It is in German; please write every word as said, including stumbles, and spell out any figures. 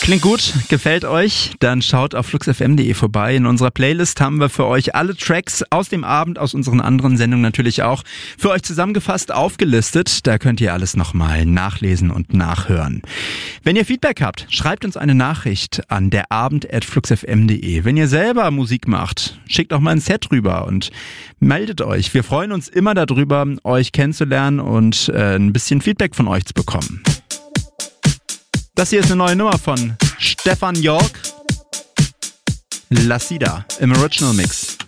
Klingt gut, gefällt euch? Dann schaut auf flux f m punkt d e vorbei. In unserer Playlist haben wir für euch alle Tracks aus dem Abend, aus unseren anderen Sendungen natürlich auch, für euch zusammengefasst aufgelistet. Da könnt ihr alles nochmal nachlesen und nachhören. Wenn ihr Feedback habt, schreibt uns eine Nachricht an derabend at flux f m punkt d e. Wenn ihr selber Musik macht, schickt auch mal ein Set rüber und meldet euch. Wir freuen uns immer darüber, euch kennenzulernen und äh, ein bisschen Feedback von euch zu bekommen. Das hier ist eine neue Nummer von Stefan York. La Sida im Original Mix.